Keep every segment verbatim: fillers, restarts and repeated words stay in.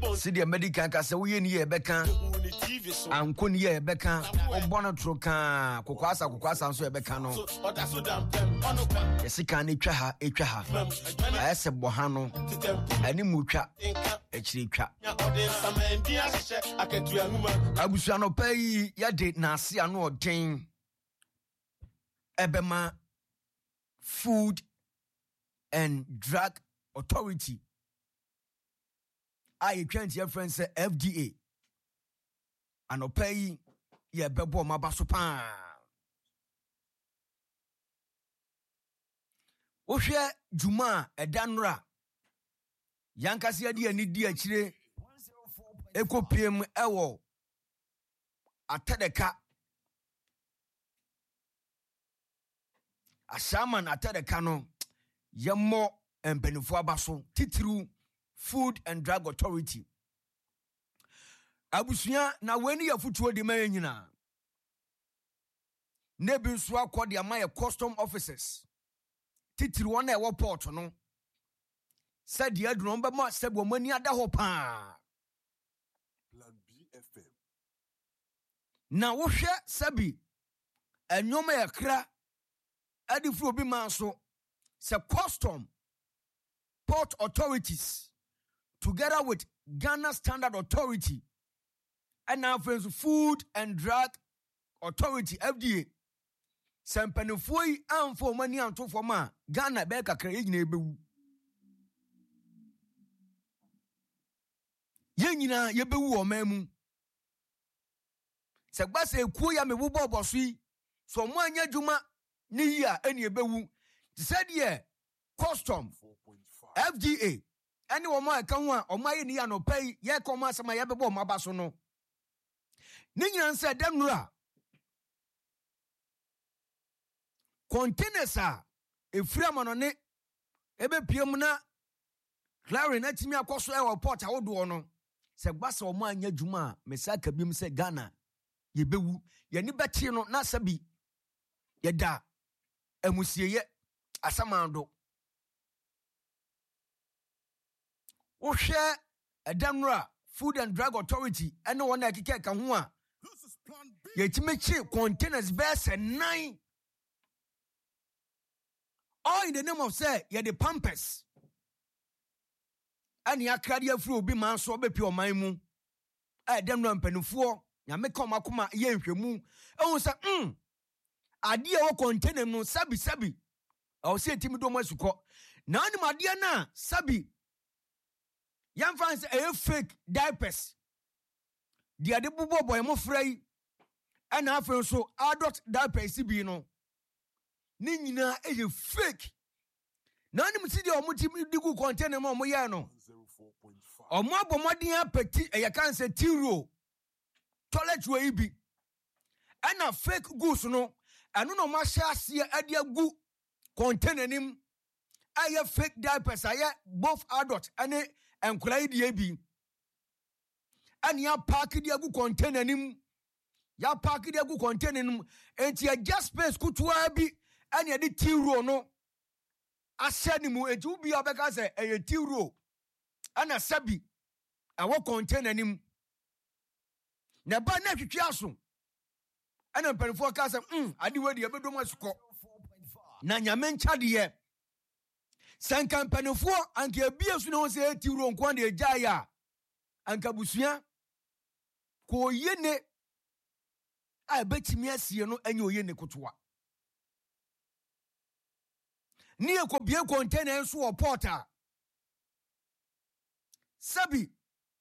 See the medical case we ni e beka. Anko ni e beka. Obono troka kokwasa kokwasa nso e beka no. Yesika na etwa ha etwa ha. Ayese boha no. Ani mutwa echiri twa. Abusu anopai yade na ase ano odin. Ebema Food and Drug Authority. I can't your friend say F D A. And o pay ye bebo mabasopa. Ohwe Juma edanra. Yankasi adi ani di akire. Ekopiem ewo. Atedeka. Ashaman atedeka no. Yemo empenifo abaso titiru Food and Drug Authority. Abusuya na weni ya futuo di maye nyina. Nebi nso akodi amaye custom officers. Titiru wana ewo port no. Said the adru mba ma sebo mani ada ho pa. Plan B F M. Na wohwe sabi enyoma yakra adi fu obi manso se custom port authorities together with Ghana Standard Authority and now friends Food and Drug Authority F D A sempenefoi amfo mani anto foma Ghana be kakra yina ebewu yenyina yebewu o mamu se gbasa ekuo ya mebubo oboso yi so mo anya dwuma ni yi a eni ebewu said ye custom F D A any woman can one or my ni no pay ye come as my yabebo mabaso no Ninyan said dem ra containers a efura monone ebe piem na Clary na timi akoso e port awodo no se gbasa o ma anya dwuma mesaka bim se Ghana yebewu ye ni beti no na sabi ye da emusieye asamando Ohwe Edanra Food and Drug Authority ene wona akike ka ho a yetimechi containers verse nine all in the name of say ye the Pampers ani akrade afuru obi man so obepi oman mu Edanra mpanufo nyame ka makoma ye nhwemu ehun say mm ade e wo container no sabi sabi o se timi do masuko na ani ade na sabi Yan fans a fake diapers. The ade bubo boy mo frey. And after so adult diapers bi no. Ni nyina e fake. Na ni mti de omo timi digu container mo mo ya no. Omo abomodin apeti e kan say tiro. Toilet we bi. And fake goods no. Anu no ma sha ase ade agu container nim. Aye fake diapers aye both adult and and cry the bi and ya park the agu container nim ya park the agu container nim enti ya just space kutua bi and ya di tiro no asani mu eju bi abeka say e tiro ana sabi awo container nim na ba na twitwi aso ana mpanfo ka say mm ade we de ebedom asuko na nyame ncha de Sankan panefo anke ebie su na se tiwro nkwan de ejaya anka busua ko yene a betimi asie no anya oyene kotoa ni ekọ bie container nso o porta sabi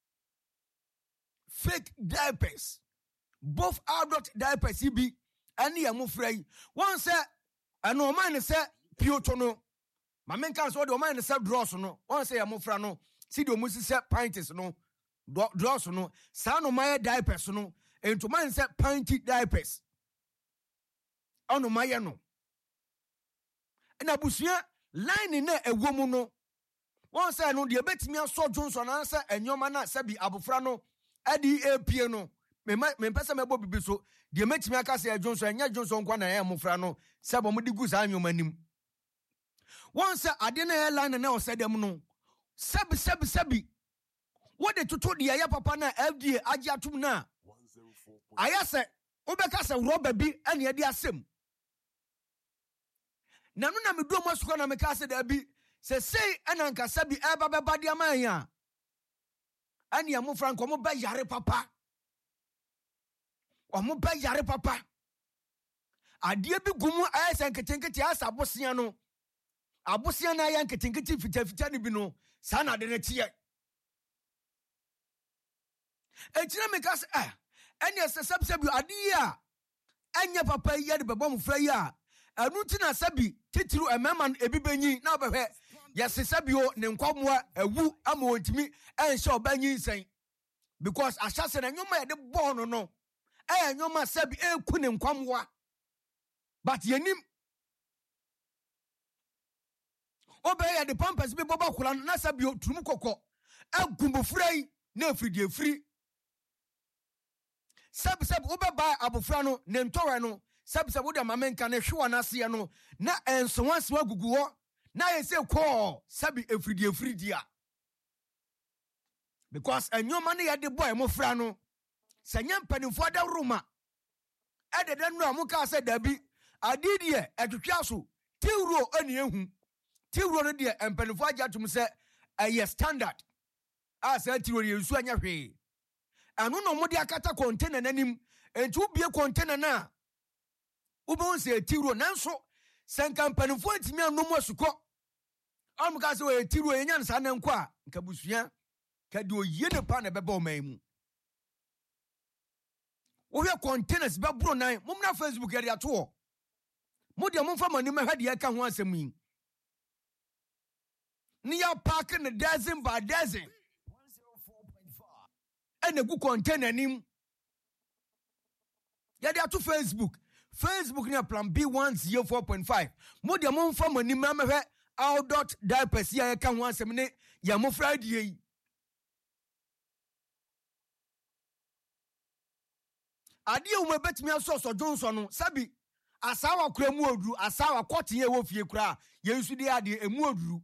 fake diapers both adult diapers bi ani ya mufrai one say ano man say pioto no Mamen kan so de o man se draws no won say amofra no si de o musi se pints no draws no sa no my diapers no ento man se pinty diapers ono maye no na busua line na ewo mu no won say no de betimi aso Johnson na say enyoma na sabi abofra no adi apie no me me pese me bo bibi so de metimi aka say Johnson enya Johnson kwa na ya amofra no se bo mo di gu sa anyoma nim Once ade na airline na o said dem no sabi sabi sabi What the tutu the ya papa na F D A agye atum na aya se obeka se rubber bi ene ye de asem na no na me do mo sukọ na me ka se da bi se sei ena nkasa bi eba beba de aman ya ene ya mo franko mo ba yare papa o mo ba yare papa ade bi gumu aya se nketenkete asa abosia no abosia na ya nketenkete fitafita ni bi no sa na de ne tie Ejina me ka se eh ene se sabsabi ade a enya papa ye de bebo mfra yi a anu ti na sabi titiru emema ebi benyi na obehwe yese sabi o ne nkwamoa awu ama ontimi enhye obanyi nsen because ahyase na nyoma ye de bo no no eh nyoma sabi eku ne nkwamoa but yenim obeye de pampers bi boba kula na sabi o turum kokko agumbo yi na afridie firi sab sab ubeba abofra no ne ntore no sab sab uda mamenka ne hwe na ase no na ensonwanso agugu ho na yese ko sabi efridi efridi a because enyoma ne yede boy mo fra no sanya mpanimfo da roma edede no amuka se dabi adidie etwetwa so tiwro ani ehu tiwro no de mpanimfo ajatum se eye standard a se tiwro yesu anya hwe anu no modi akata container nanim entu bie container na ubon se tiro nanso senka mpanifo antimi anom asuko amka se we tiro enya nsa na nko a nka busua ka de oye ne pa na beba o man mu wo hwe containers be bro nan mum na Facebook ya de ato mo de mum fa mani ma hade ya ka ho asem yi ni ya park ne dozen by dozen ene gu container nim ya dia to Facebook Facebook ni plan B one oh four point five mo dia mo mfa mani ma mehwe outdot diapers ya ka ho asem ne ya mo Friday yi ade o mo betimi aso so Johnson no sabi asawa kura mu oduru asawa kotin ye wo fie kura ye nsu de ade emu oduru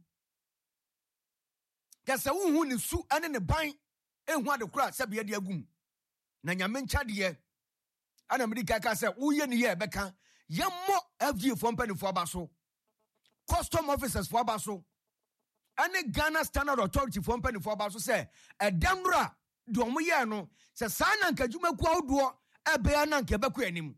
kese wo hu ni su ane ne ban ehu ade kura sabi ade agum na nyame nchade ana medi kaka se wo ye ne ye beka ye mo F D A fo mpanifo abaso custom officers fo abaso ane Ghana Standard Authority fo mpanifo abaso se edamra de omo ye no se sana nka djuma ku awdo ebe ya na nka beku anim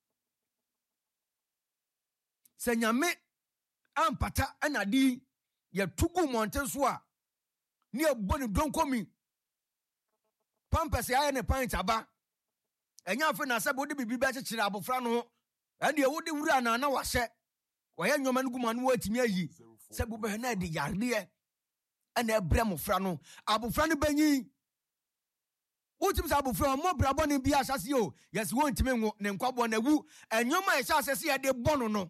se nyame ampata anadi ye tugu monten so a ni eboni donkomi pampers ya ne pint aba enya afi na sebe odi bibi ba chechire abofra no ene e wodi wura na na wahye woye nyoma no guma no watimi ayi sebe be na de yarde ene ebre mofra no abofra no banyi utim sa abofra mo brabo ne bi asase o yes wontimi nwo ne nkwabo na wu enyoma e sha asase ye de bono no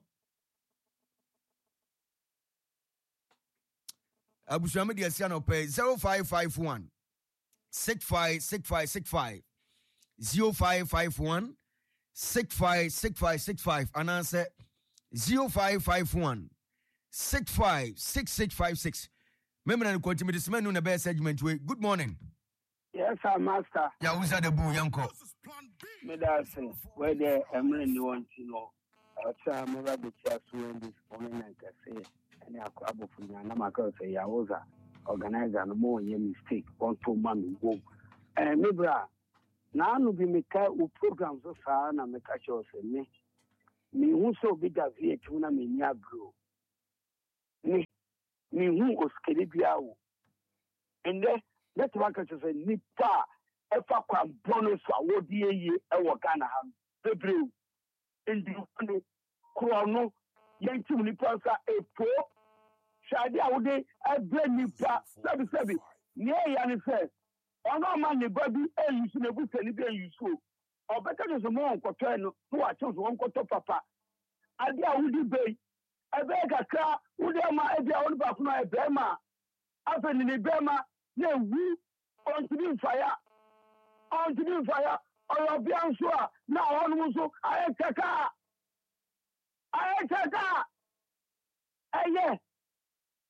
abusuame de asia no pay zero five five one six five six five six five zero five five one six five six five six five and answer zero five five one six five six six five six. Remember to continue this man on the best segment way. Good morning. Yes, sir, master. Yeah, who's that the boo yanko? Medicine, where the Emery want to know. Outside my rabbit chest when this morning I can say any akwabo for you and I'm a girl say Yahoza organizer and more ye mistake one two man go. And me bra now no be make u programs so far na make sure say me me who so be da vie tu na me nya grow. Me me who oskele bia wo. And then that's what I say nipa efa kwa bonus awodi ye e wo Ghana ha bebreu ndi ne kro no yanti nipa sa epo shade awode ebe nipa sabi sabi ne ya ne say ono man ne babi e yusu ne bu sani bi yusu o beta so mo nkoto no no wa cho so nkoto papa ade awudi be ebe kakra wudi ma e bia woni ba funa ebe ma afeni ne be ma ne wu on to be fire on to be fire or be answer na on so aye kaka aye kaka aye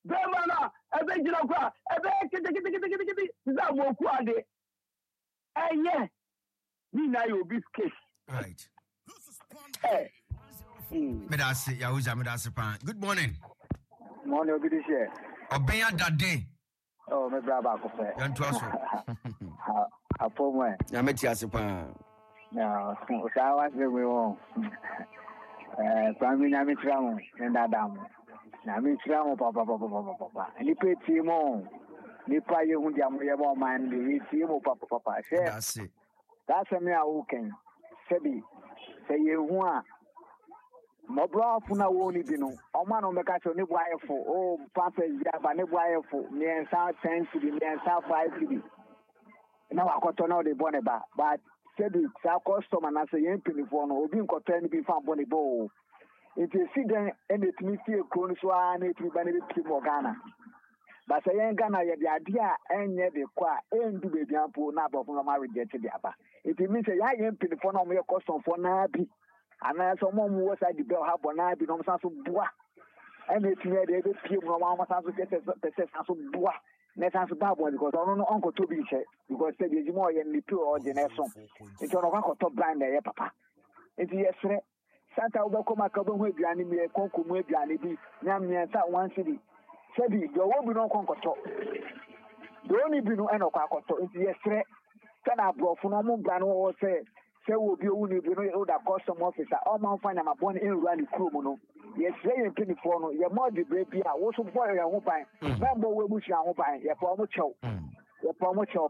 Bemana, a big Jilaka, a big Zamokuade. Eh, yeah. Me now you biscuit. Right. Eh. Medasi, Yahuza Medasi Pan. Good morning. Morning, good share. Obeya Dade. Oh, my brother, Yan Twaso. A poor man. Yameti Asipan. No, so I was very wrong. Uh, Prime Minister, and Adam. Namisram, Papa, Papa, Papa, Papa. And you pay Timon. Nipa you your man, the Timo, Papa, Papa. That's it. That's a mere walking. Sebi, say you want. Mobra Funa won't be no. O man on the catch on the wire for oh, Papa, Java, the wire for me and South ten to the me and South five to the. Now I got to know the bonnet, but Sebi, South custom and I say, you ain't penny for no, being content be found bonnet bow. It is then and it me feel Kunswa and it will benefit Ghana. But I ain't Ghana yet the idea and yet the qua and do the example now of my rejected the upper. It means I ain't pay the phone on your custom for Nabi. And as someone who was at the bell have on Nabi, no sense of bois. And it's near the few from one thousand percent of bois. Next answer that one because I don't know Uncle Toby because said the more and the pure ordination. It's on a top blind there, Papa. It's yesterday. Santa Obakoma Kabon with Yanni, Conco with Yanni, Yamian, one city. Sabi, there won't be no concoto. The only be no eno concoto is yesterday. Can I brought from Amon Brano or say, say will be only be no other custom officer. All man find I'm upon in Rally Krumono. Yesterday in Penny Forno, your mother baby, I was a boy and whooping. Remember where we shall whooping, your former chow. Your former chow,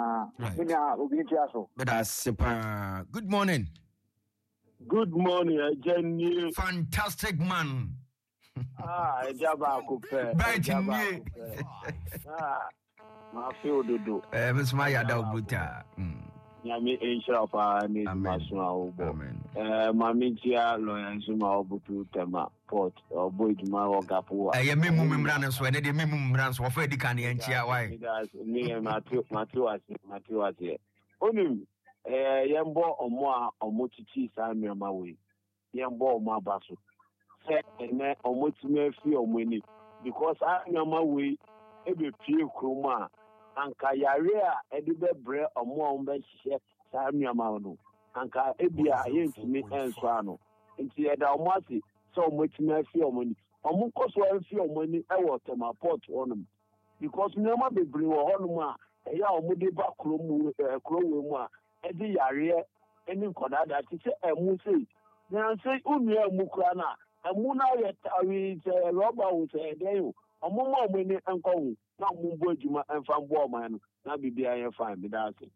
but that's super. Good morning. Good morning, Jenny. Fantastic man. Ah, Jabba Coupe. Biting me. Ah, my field to do. Eh, Miss Maya Daubuta. Yami Inshapa, need Masma. Amen. Eh, Mamitia, Loyan Suma, Obutu, Tema, Port, or Boydma, or Gapu. I am Mimum Brans, when the Mimum Brans were Freddy Canny and Chia. Why? Me and Matthew, Matthew, Matthew, here. Only. Eh, yambo omo omochichi Samuel Mawe. Yambo omo abaso. Say ene omotime fi omoni because Samuel Mawe ebe pie kroma anka yare a ede be bre omo ombe hye Samuel Mawe no. Anka ebia yentimi enso ano. Nti eda omo ase so omotime fi omoni. Omo koso fi omoni e wo Tema Port onum. Because nyama be bre wo honum a eya omo de ba kromu krowe mu a Eddie Yare, any Conada, to say a moose. Then say, Unia Mukrana, a Muna yet with a robber who say, Dale, a moment when they uncle, not Mumbojuma and Fan Borman, not be I fine without it.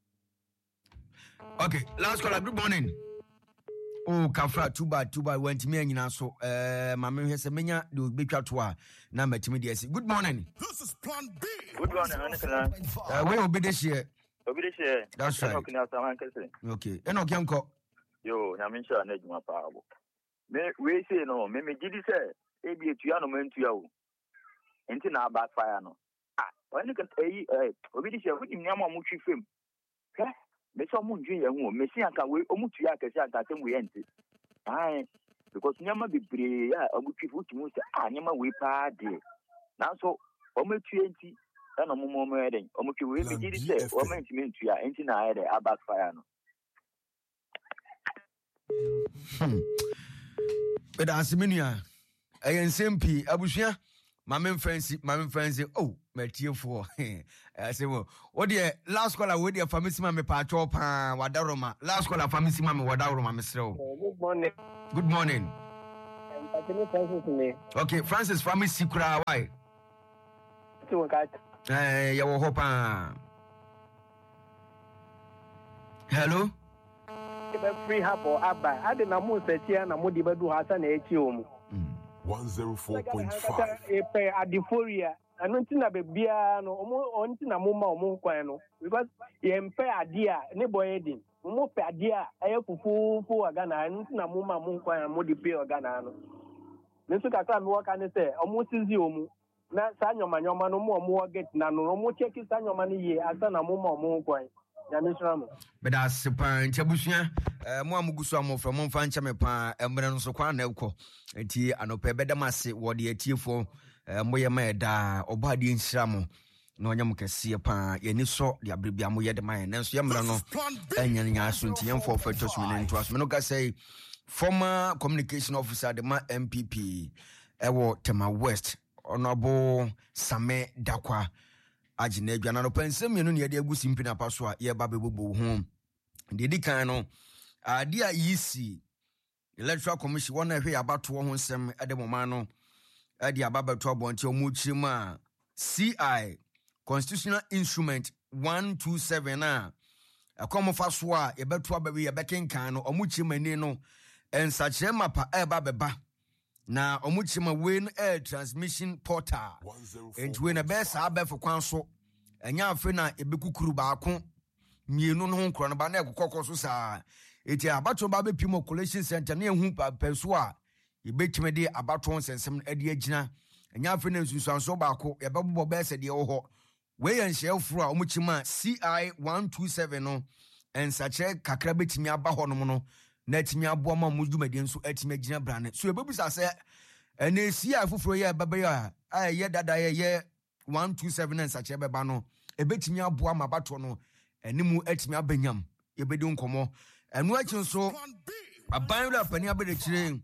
Okay, last call. Good morning. Oh, Kafra, too bad, too bad. Went to me and so, uh, my man has a mania, do big catwa, number to me. Good morning. This is Plan B. Good morning, uh, we will be this year. That's right. Okay. And okay, uncle. Yo, I'm in Shana Power. We say no, Mimi did say, A B to Yano Mentuo. Until now, backfire no. Ah, when you can say, Obedis, with him, Yama Muchi film. Eh, Miss Omun Junior, Messi and Kawi, Omutuaka, that we entered. Aye, because Yama be brave, Omuchi Futu, Anima we party. Now so, Omuchi. And a moment, or much we did say, or meant to mean to your engine, I had a backfire. But as Minia, I am Sempi, Abushia, my main friends, my main friends, oh, my tear for. I say, well, what the last call I would your family, Mamma Patropa, Wadaroma, last call a family, Mamma Wadaroma, Mister. Good morning. Good morning. Okay, Francis, family secret, why? Eh, you will hope. Hello? Free Hapo Abba. I didn't know that here na modi bedu Hassan Etium. one oh four point five. A pay at the Foria. I don't think that be no on Tina Muma or Munquano because you pay a dear, neighbor Edin. Mo pay a dear, I have full for a Ghana, and Tina Muma Munquan, Modi Pay or Ghana. Mister Kakan, what can I say? Almost is you. Na sanyo manyoma no mo mo get na no mo check sanyo mani ye asa na mo mo mo kwan ya misramu be da sepan chabusua eh mo amugusu amofra mo mfa ncha me pa emre no so kwan na ekọ enti anope bedamase wo de atiefo moye ma da oba de nhyira mo na onye mo kese pa ye ni so de abrebia mo ye de man nanso ye mra no enya nya so nti yem for fetus me nto aso me no ka say former communication officer de ma M P P ewo Tema West Honorable Same Dakwa agina adwana no pensem yenu ne ye de agusi mpina pa so a ye ba bebobo ho de di kan no ade a yisi electoral commission wona hwe abato ho nsem ede moma no ade ababato abonte omu chima C I constitutional instrument one two seven a akomofa so a ye beto abawe ye bekenkan no omu chima ni no ensachire mapa eba beba na omu chima wen air transmission portal and when a best abefo kwan so enya afi na ebekukuru baako mienu no nkro no ba na ekokoko so saa eti abato ba bepimo collection center na ehu penso a ebetime de abato nsensem ade agina enya afi na nsusuanso baako yebebo bese de wo ho we yan shefro a omu chima C I one two seven no ensachire kakra betimi aba ho no no na etimi aboa ma mudumade nso etimi agina brane so ebebusa se ene C I foforo ye baba ya a ye dada ye ye one two seven ensachire beba no ebetimi aboa ma bato no enimu etimi abanyam yebedi nkomo enu achi nso abanwura pani abede kire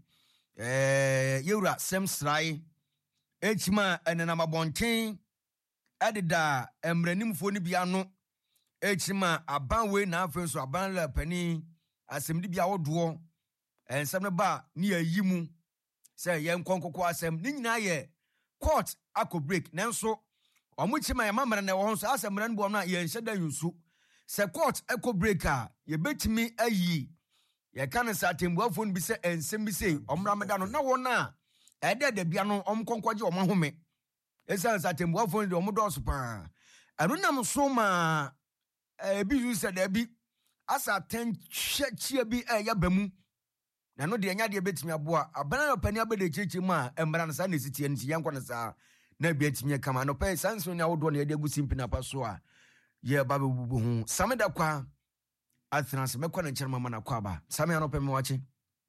eh yewura semsrai echima enena mabonten adida emranimfo ni bia no echima abanwe na afen so abanwura pani asem di bia wodo ensem ne ba ni ayimu se ye nkonkoko asem ni nyina ye court akọ break nanso omuchima ya mamara na wo so asem ran bo na ye nhyeda yusu se court akọ break a ye betimi ayi ye kan sa tembuafo no bi se ensem bi se omra meda no na wona ede de bia no omkonkoje omahome esa sa tembuafo no de omodo so pa anu nam so ma e bi yu se da bi asa ten chia bi e ya bamu na no de nya de betimi aboa abana pani abede cheche mu a embra na sa na sitie nti yankwa na sa na bia timi kama no pe sanso nya wodo na de agusi mpina pa so a ye ba bebubu hu sameda kwa atrans mekwa na ncherma mana kwa ba same anope me wache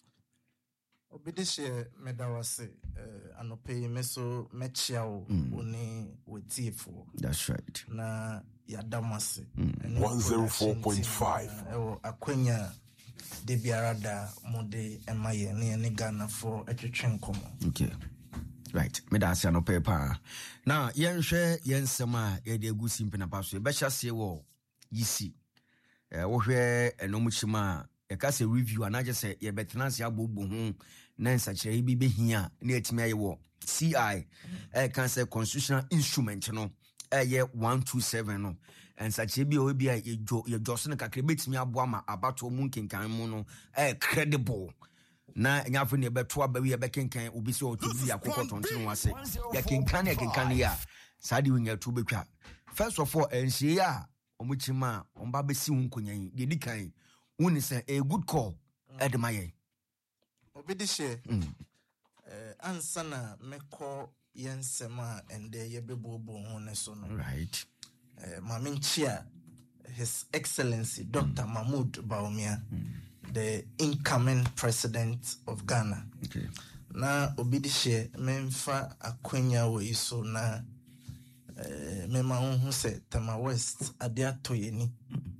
obidishe medawase eh anope meso mechia o oni wetifo. That's right. Na yadamase one oh four point five ewo akwenya de biarada mode emaye ne ne Ghana for etwetwen komo. Okay. Right. Me da ase no paper. Now, yenhwe yensema ye de agusi mpina paso. Be hya se wo yisi. Eh wo hwe enomuchima e ka se review anaje se ye betenanse abobo hu na nsachire bi behia na etimi aye wo C I eh kan se constitutional instrument no eh ye one two seven no nsachire bi o bi a ye jo ye jo so ne kakre betimi aboa ma abato mu nkenkan mu no eh credible na nyafo ne beto abawi ye bekenkan obi se otubi akokọ tonten wase ya kenkan ya kenkan ya sadi winya tu betwa first of all enhie ya omuchima omba besi hunkonyan de dikan woni se a good call edemaye obidishe eh ansana meko yensema ende yebebobo ho ne so no right eh maminchia His Excellency Doctor Mahmoud Bawumia, the incoming president of Ghana. Okay. Na obidishe memfa akwenya wo iso na eh mema hu se Tema West adia toyeni.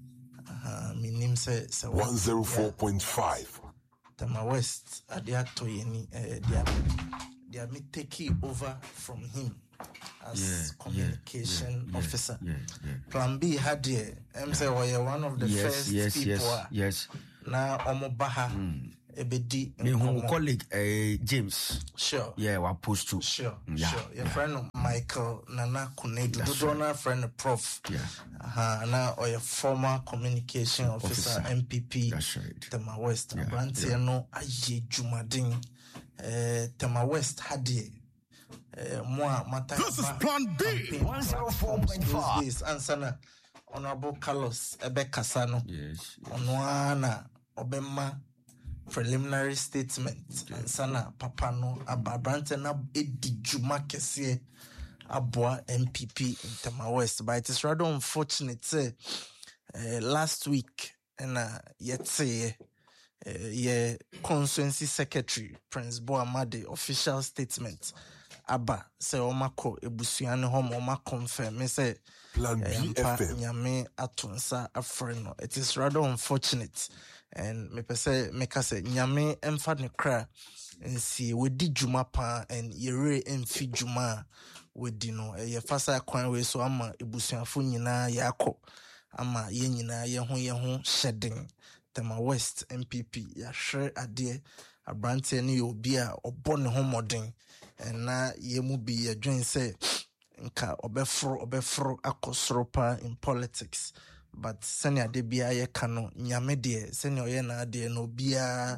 Aha minim se se one oh four point five Tema West adia toyeni eh dia dia me take over from him as yeah, communication yeah, yeah, officer. Yeah, yeah. Plan B had here. I'm say we are one of the yes, first yes, people. Yes, yes. Na omobaha ebedi. Me who colleague uh, James. Sure. Yeah, we post to. Sure. Yeah, sure. Your yeah. friend Michael Nana Kunedu. That's Dona right. friend Prof. Yeah. Uh, na or your former communication officer, Officer. M P P. That's right. Tema West. Yeah, Branti yeah. no aye jumadin. Eh Tema West hadie. Uh, moi, This is Plan B. one oh four point five. Ansana Honorable Carlos Ebe Kasano. Yes. yes. Onwana Obema preliminary statement. Ansana Papano Ababrante na Edi Juma Kese Abwa M P P in Tema West. But it is rather unfortunate. Say, uh, last week, and uh, yet say, uh, yeah, constituency secretary Prince Boamade official statement. aba sɛ ɔmakɔ ebusua ne hɔ ma ɔma confirm me sɛ Plan B mpa F M. nyame ato nsa afrɛ no. It is rather unfortunate, and me pɛ sɛ meka sɛ nyame ɛmfa ne kra nsie wɔdi dwuma paa and yɛre ɛmfi dwuma a wɔdi no. Ɛyɛ fa sa kwan wei so ama ebusuafo nyinaa yɛakɔ ama yɛn nyinaa yɛn ho yɛn ho hyɛden. Tema West M P P yɛahwɛ adeɛ aberanteɛ no yɛ obi a ɔbɔ ne ho mmɔden ɛna yɛmu bi yɛdwen sɛ nka ɔbɛforo ɔbɛforo akɔ soro paa in politics, but sɛnea de biara yɛka no nyame deɛ sɛnea ɔyɛ na adeɛ no obiara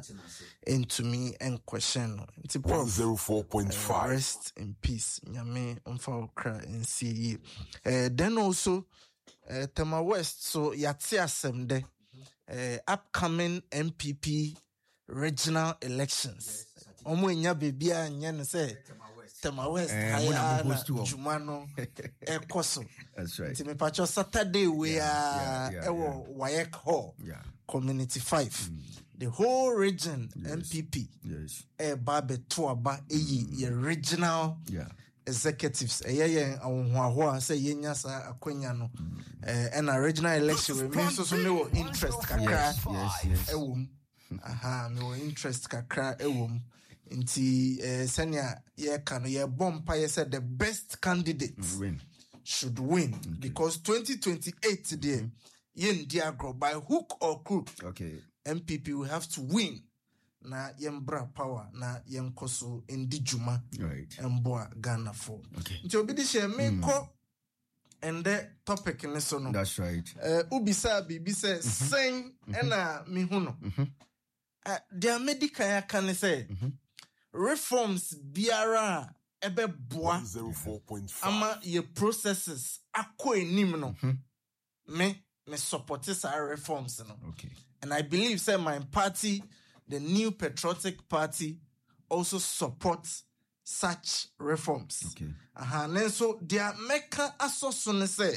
ntumi nkwɛhyɛn no nti prof, one oh four point uh, five. rest in peace. Nyame mfa okra nsie yi. Uh, then also uh, Tema West so yate asɛm de uh, upcoming M P P regional elections. Omo nya bebia nya no say Tema West Eh, haya muna na proposed to. juma no ekoso. That's right. Nti me pacho Saturday we Yeah, are yeah, yeah, ewo Wayek Hall Yeah. Community five. The whole region Yes. M P P Yes. e ba be to aba eyi ye regional Yeah. executives ɛyɛ yɛn ahohoahoa sɛ yɛnya saa akwanya no eh, ɛna regional election we me nso so mewɔ interest kakra Yes. Yes. Yes. ɛwɔ mu aha mewɔ interest kakra ɛwɔ mu nti eh, sɛnea yɛka no yɛbɔ mpaeɛ sɛ the best candidate Win. should win because twenty twenty-eight deɛ yɛndi agorɔ by hook or crook Okay. M P P will have to win na yɛmbra power na yɛnkɔ so ndi dwuma Right. mboa Ghana for. Okay. Nti obi di share me ko ende topic ne so no. That's right. Eh ubisa bibi say sen ena me hu no. Eh dia medical ya kan say reforms biara ebe boa one oh four point five. ama ye processes akọ enim no. Me me support sa reforms no. Okay. And I believe say my party, the New Patriotic Party, also supports such reforms. Okay. Aha, and so their meka asoso ne say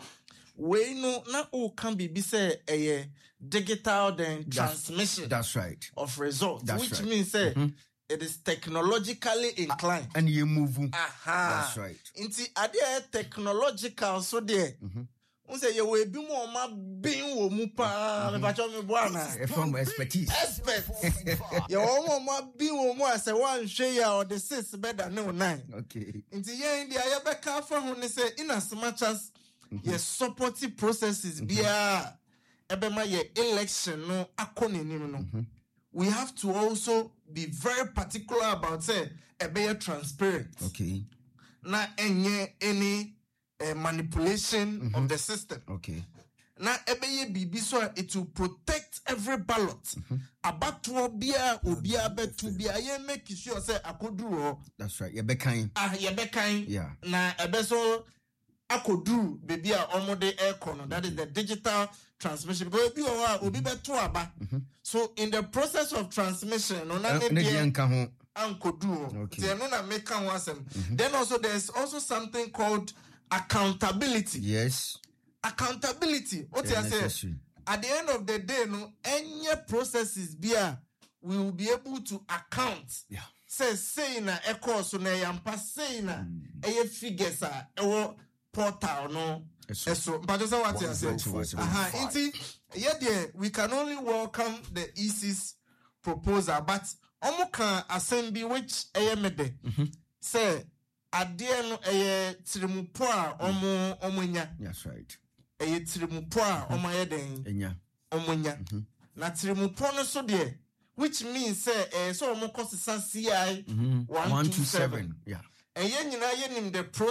we no na o can be say a digital then transmission That's right. of results, That's which right. means say it is technologically inclined. And you move. Aha, That's right. Inti ade technological so there. Unse ye we bi mo ma bin wo mu pa me pa cho me bo ana. From expertise. Expert. Ye wo mo ma bin wo mu ase wan hwe ya or the six better no nine. Okay. Nti ye India ye be ka fa ho ne say in as much as ye supportive processes bia ebe ma ye election no akonenim no. We have to also be very particular about say ebe ye transparent. Okay. Na enye any uh, manipulation of the system. Okay. Na ebeye bibi so a it will protect every ballot. Abatuo bia obia betu bia ye make sure say akoduru. That's right. You're kind. Ah ye be kan. Yeah. Na ebe so akoduru baby a omode aircon no. That is the digital transmission. But obi o obi betu aba. So in the process of transmission no na Ne dia nka ho. ankodu. Okay. They no na make kan wasem. Then also there's also something called accountability. Yes. Accountability. What Yeah, you say? necessary. At the end of the day, no, any processes bia we will be able to account. Yeah. Say say na echo so na yampa say na eye figures a ewo portal no. Eso. Eso. But just what you say. Eso. Aha. Inti yeah there we can only welcome the E C's proposal, but omo kan assembly which eye mede. Say adeɛ no ɛyɛ tirimupo a ɔmo ɔmo nya That's right. ɛyɛ tirimupo a ɔmo ayɛ den Enya. ɔmo nya na tirimupo no so deɛ which means sɛ ɛyɛ sɛ ɔmo kɔ sesa C I one two seven Yeah. ɛyɛ nyinaa yɛ nim the